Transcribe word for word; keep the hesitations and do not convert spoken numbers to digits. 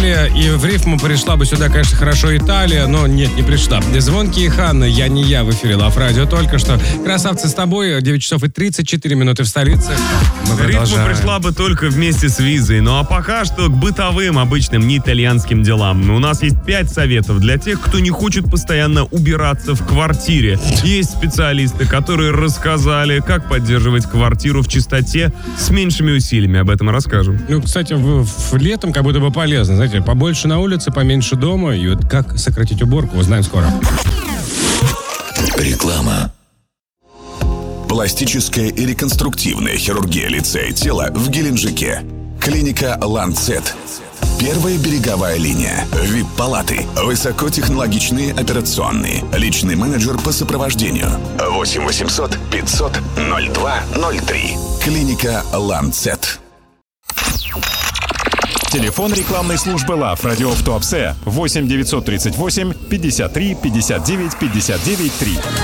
Италия, и в рифму пришла бы сюда, конечно, хорошо Италия, но нет, не пришла. Звонкие Ханна, я не я в эфире Лав Радио только что. Красавцы с тобой, девять часов и тридцать четыре минуты в столице. Мы Рифма пришла бы только вместе с визой. Ну а пока что к бытовым, обычным, не итальянским делам. У нас есть пять советов для тех, кто не хочет постоянно убираться в квартире. Есть специалисты, которые рассказали, как поддерживать квартиру в чистоте с меньшими усилиями. Об этом расскажем. Ну, кстати, в, в летом как будто бы полезно. Знаете, побольше на улице, поменьше дома. И вот как сократить уборку, узнаем скоро. Реклама. Пластическая и реконструктивная хирургия лица и тела в Геленджике. Клиника «Ланцет». Первая береговая линия. ви ай пи-палаты. Высокотехнологичные операционные. Личный менеджер по сопровождению. восемь восемьсот пятьсот ноль два ноль три. Клиника «Ланцет». Телефон рекламной службы Лав Радио в Туапсе восемь девятьсот тридцать восемь пятьдесят три пятьдесят девять пятьдесят девять три.